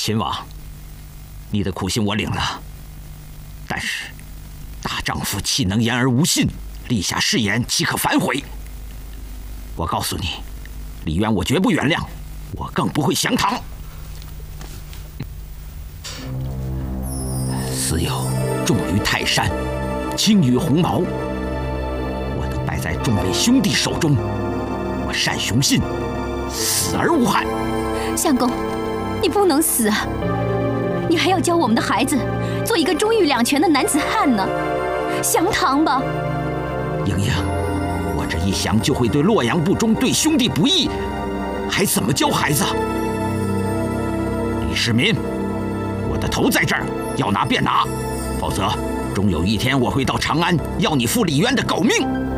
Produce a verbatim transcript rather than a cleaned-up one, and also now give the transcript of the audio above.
秦王，你的苦心我领了，但是大丈夫岂能言而无信？立下誓言，岂可反悔？我告诉你，李渊我绝不原谅，我更不会降唐。死有重于泰山，轻于鸿毛。我等败在众位兄弟手中，我单雄信死而无憾。 相公，你不能死啊！你还要教我们的孩子做一个忠义两全的男子汉呢。降唐吧！ 莹莹，我这一降就会对洛阳不忠，对兄弟不义，还怎么教孩子？李世民，我的头在这儿，要拿便拿，否则终有一天我会到长安要你负李渊的狗命。